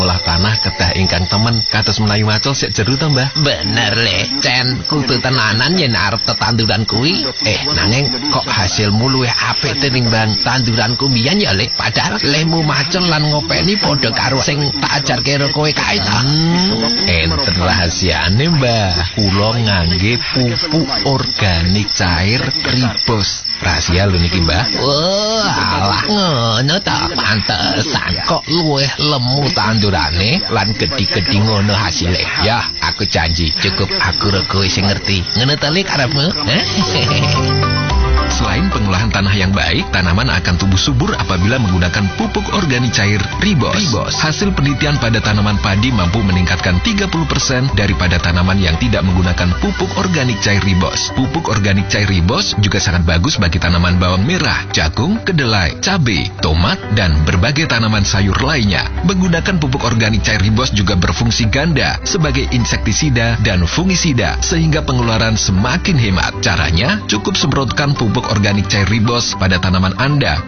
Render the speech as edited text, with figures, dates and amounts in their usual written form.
olah tanah kedah ingkang temen kados menawi macul sik jeru to, Mbah? Bener le, Cen, kudu tenanan yen arep tetanduran kuwi. Nanging kok hasilmu luwih apik tinimbang tanduranku mbiyen ya, Le. Padahal lemu macul lan ngopeni padha karo sing tak ajarke karo kowe kae ta. Enten rahasiane, Mbah. Kula ngangge pupuk organik cair Ribos. Rahasia lho niki, Mbah. Alah ngono ta, pantesan kok luwih lemu tandurane lan gedhi-gedhi ngono hasile. Ya, aku janji cukup aku rego sing ngerti. Ngono ta Le karepmu? Selain pengolahan tanah yang baik, tanaman akan tumbuh subur apabila menggunakan pupuk organik cair Ribos. Hasil penelitian pada tanaman padi mampu meningkatkan 30% daripada tanaman yang tidak menggunakan pupuk organik cair Ribos. Pupuk organik cair Ribos juga sangat bagus bagi tanaman bawang merah, jagung, kedelai, cabai, tomat, dan berbagai tanaman sayur lainnya. Menggunakan pupuk organik cair Ribos juga berfungsi ganda sebagai insektisida dan fungisida, sehingga pengeluaran semakin hemat. Caranya, cukup semprotkan pupuk organik cair Ribos pada tanaman Anda